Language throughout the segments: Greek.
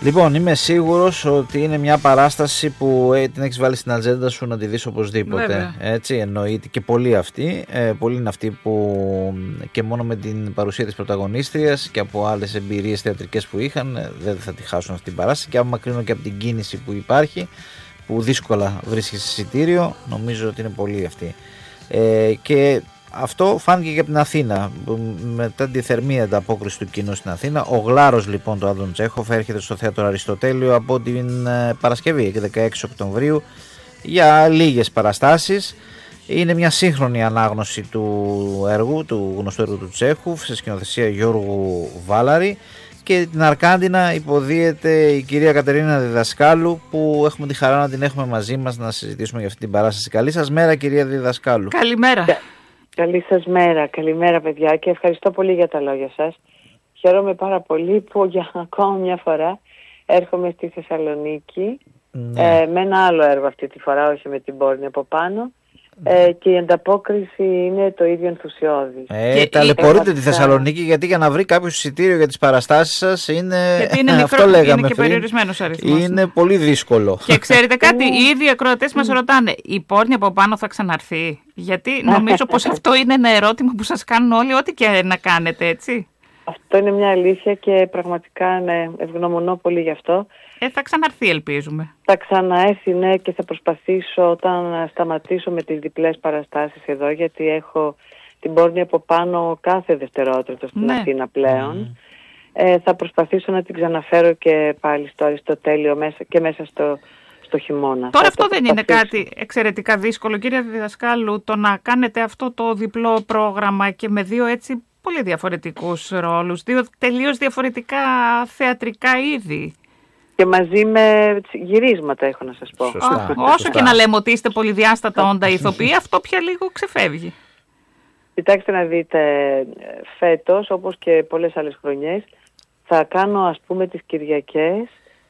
Λοιπόν, είμαι σίγουρος ότι είναι μια παράσταση που την έχεις βάλει στην ατζέντα σου να τη δεις οπωσδήποτε. Βέβαια. Έτσι, εννοείται, και πολλοί αυτοί. Πολλοί είναι αυτοί που και μόνο με την παρουσία της πρωταγωνίστριας και από άλλες εμπειρίες θεατρικές που είχαν δεν θα τη χάσουν αυτή την παράσταση. Και άμα μακρύνω και από την κίνηση που υπάρχει, που δύσκολα βρίσκεις εισιτήριο, νομίζω ότι είναι πολλοί αυτοί. Και αυτό φάνηκε και από την Αθήνα. Μετά τη θερμή ανταπόκριση του κοινού στην Αθήνα, ο Γλάρος λοιπόν του Άντων Τσέχοφ έρχεται στο θέατρο Αριστοτέλειο από την Παρασκευή και 16 Οκτωβρίου για λίγες παραστάσεις. Είναι μια σύγχρονη ανάγνωση του έργου, του γνωστού έργου του Τσέχοφ, σε σκηνοθεσία Γιώργου Βάλαρη, και την Αρκάντινα υποδίεται η κυρία Κατερίνα Διδασκάλου, που έχουμε τη χαρά να την έχουμε μαζί μας να συζητήσουμε για αυτή την παράσταση. Καλή σας μέρα, κυρία Διδασκάλου. Καλημέρα. Καλή σας μέρα, καλημέρα παιδιά, και ευχαριστώ πολύ για τα λόγια σας. Χαίρομαι πάρα πολύ που για ακόμα μια φορά έρχομαι στη Θεσσαλονίκη, με ένα άλλο έργο αυτή τη φορά, όχι με την πόρνη από πάνω, και η ανταπόκριση είναι το ίδιο ενθουσιώδης. Ταλαιπωρείτε τη Θεσσαλονίκη, γιατί για να βρει κάποιο εισιτήριο για τις παραστάσεις σας είναι, γιατί είναι μικρό, αυτό λέγαμε είναι και πριν, περιορισμένος αριθμός. Είναι πολύ δύσκολο. Και ξέρετε κάτι, οι ίδιοι ακροατές μας ρωτάνε, η πόρνη από πάνω θα ξαναρθεί? Γιατί νομίζω πως αυτό είναι ένα ερώτημα που σας κάνουν όλοι, ό,τι και να κάνετε, έτσι. Αυτό είναι μια αλήθεια και πραγματικά ευγνωμονώ πολύ γι' αυτό. Θα ξαναρθεί, ελπίζουμε. Θα ξαναέρθει, ναι, και θα προσπαθήσω όταν σταματήσω με τις διπλές παραστάσεις εδώ, γιατί έχω την πόρνη από πάνω κάθε δευτερόλεπτο στην Αθήνα πλέον. Θα προσπαθήσω να την ξαναφέρω και πάλι στο Αριστοτέλειο μέσα στο χειμώνα. Τώρα αυτό δεν είναι κάτι εξαιρετικά δύσκολο, κύριε Διδασκάλου, το να κάνετε αυτό το διπλό πρόγραμμα και με δύο έτσι πολύ διαφορετικούς ρόλους, δύο τελείως διαφορετικά θεατρικά είδη? Και μαζί με γυρίσματα, έχω να σας πω. Όσο και να λέμε ότι είστε πολυδιάστατα όντα ηθοποιοί, αυτό πια λίγο ξεφεύγει. Κοιτάξτε να δείτε, φέτος, όπως και πολλές άλλες χρονιές, θα κάνω ας πούμε τις Κυριακές,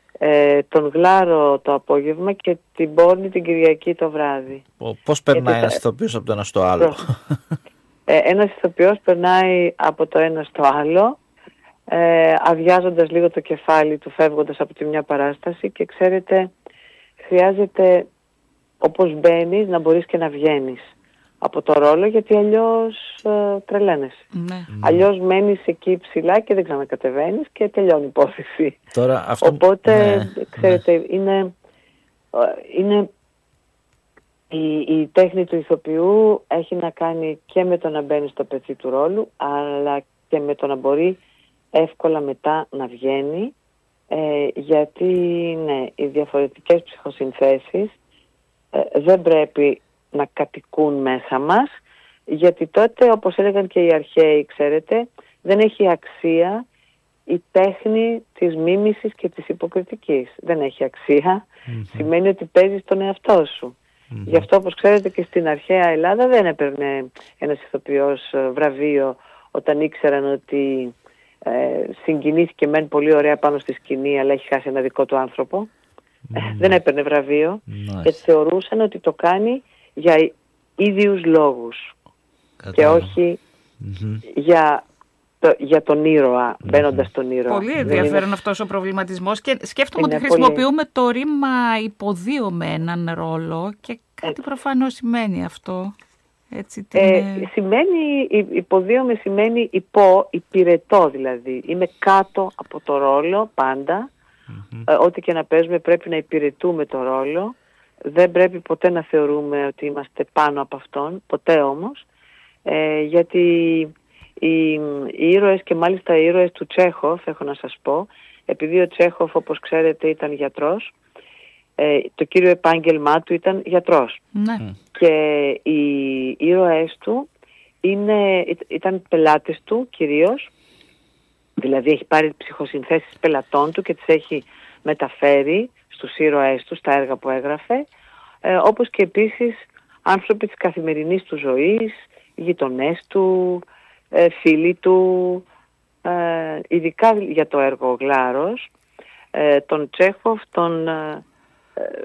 τον Γλάρο το απόγευμα και την πόρνη την Κυριακή το βράδυ. Πώς περνάει ένας ηθοποιός από το ένα στο άλλο? Ένας ηθοποιός περνάει από το ένα στο άλλο, αδειάζοντας λίγο το κεφάλι του, φεύγοντας από τη μια παράσταση, και ξέρετε, χρειάζεται όπως μπαίνεις να μπορείς και να βγαίνεις από το ρόλο, γιατί αλλιώς τρελαίνεσαι. Αλλιώς μένεις εκεί ψηλά και δεν ξανακατεβαίνεις και τελειώνει η υπόθεση. Τώρα, αυτό... Οπότε, ξέρετε, είναι η τέχνη του ηθοποιού έχει να κάνει και με το να μπαίνει στο πετσί του ρόλου, αλλά και με το να μπορεί εύκολα μετά να βγαίνει, γιατί οι διαφορετικές ψυχοσυνθέσεις δεν πρέπει να κατοικούν μέσα μας, γιατί τότε, όπως έλεγαν και οι αρχαίοι, ξέρετε, δεν έχει αξία η τέχνη της μίμησης και της υποκριτικής. Δεν έχει αξία. Σημαίνει ότι παίζεις τον εαυτό σου. Γι' αυτό, όπως ξέρετε, και στην αρχαία Ελλάδα δεν έπαιρνε ένας ηθοποιός βραβείο όταν ήξεραν ότι συγκινήθηκε μεν πολύ ωραία πάνω στη σκηνή, αλλά έχει χάσει ένα δικό του άνθρωπο. Δεν έπαιρνε βραβείο, γιατί θεωρούσαν ότι το κάνει για ίδιους λόγους και όχι για τον ήρωα, μπαίνοντας στον ήρωα. Πολύ ενδιαφέρον αυτός ο προβληματισμός, και σκέφτομαι ότι χρησιμοποιούμε το ρήμα υποδίωμε έναν ρόλο, και κάτι προφανώς σημαίνει αυτό. Έτσι, σημαίνει, υποδίωμε σημαίνει υπηρετώ, δηλαδή. Είμαι κάτω από το ρόλο πάντα. Ό,τι και να παίζουμε πρέπει να υπηρετούμε το ρόλο. Δεν πρέπει ποτέ να θεωρούμε ότι είμαστε πάνω από αυτόν, ποτέ όμως. Γιατί οι ήρωες, και μάλιστα οι ήρωες του Τσέχοφ, έχω να σας πω, επειδή ο Τσέχοφ, όπως ξέρετε, ήταν γιατρός, το κύριο επάγγελμά του ήταν γιατρός. Και οι ήρωές του ήταν πελάτες του κυρίως, δηλαδή έχει πάρει ψυχοσυνθέσεις πελατών του και τις έχει μεταφέρει στους ήρωές του, στα έργα που έγραφε, όπως και επίσης άνθρωποι της καθημερινής του ζωής, γειτονές του, φίλοι του, ειδικά για το έργο ο Γλάρος, τον Τσέχοφ τον